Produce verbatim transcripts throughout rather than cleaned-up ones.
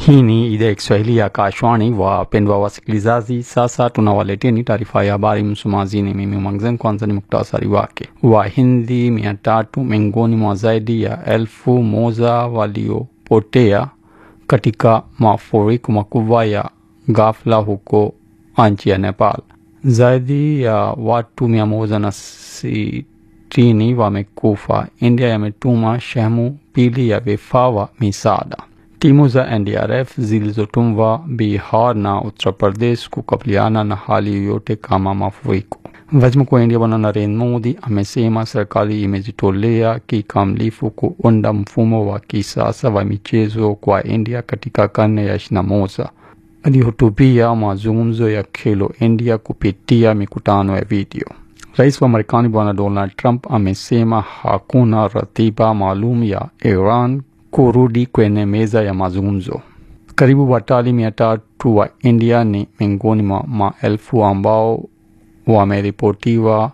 Hii ni idhaa ya Kiswahili ya Kashwani. Wapendwa wasikilizaji, sasa tunawaleteni taarifa ya habari. Msomaji ni mimi Mwangzen. Kwanza ni muktasari wake. Wahindi mia tatu miongoni mwa zaidi ya elfu moja waliopotea katika mafuriko makubwa ya ghafla huko nchi ya Nepal. Zaidi ya watu mia moja na sitini wamekufa. India yametuma sehemu pili ya vifaa vya misaada. Timu za N D R F zilizotumwa Bihar na Uttar Pradesh kukabiliana na hali yoyote kama mafuriko. Waziri Mkuu wa India Bwana Narendra Modi amesema serikali imejitolea kikamilifu kuunda mfumo wa kisasa wa michezo kwa India katika karne ya ishirini na moja. Alihutubia mazungumzo ya Khelo India kupitia mikutano ya video. Rais wa Marekani Bwana Donald Trump amesema hakuna ratiba maalum ya Iran kurudi kwenye meza ya mazungumzo. Karibu watalii mia tatu wa India ni miongoni mwa maelfu ambao wameripotiwa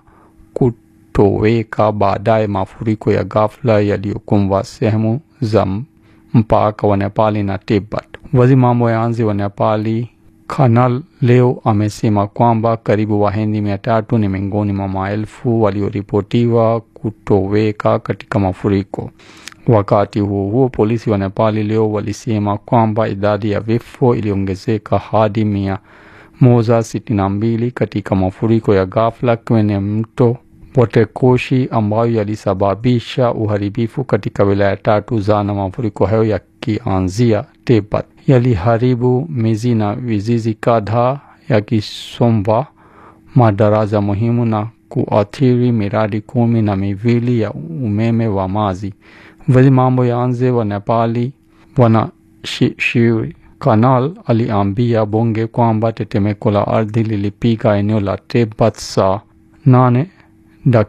kutoweka baadaye mafuriko ya ghafla yaliyokumba sehemu za mpaka wa Nepali na Tibet. Waziri mambo ya nje wa Nepali Kanal leo amesema kwamba karibu Wahindi mia tatu ni miongoni mwa maelfu walioripotiwa kutoweka katika mafuriko. Wakati huo huo, polisi wa Nepali leo walisema kwamba idadi ya vifo iliongezeka hadi mia moja sitini na mbili katika mafuriko ya ghafla kwenye mto Botekoshi ambayo yalisababisha uharibifu katika wilaya tatu za na mafuriko hayo yakianzia Tibet yaliharibu miji na vijiji kadhaa yakisomba madaraja muhimu na kuathiri miradi kumi na miwili ya umeme wa maji. Waziri mambo ya nje wa Nepali Bwana Shri Kanal aliambia bunge kwamba tetemeko la ardhi lilipiga eneo la Tibet saa nane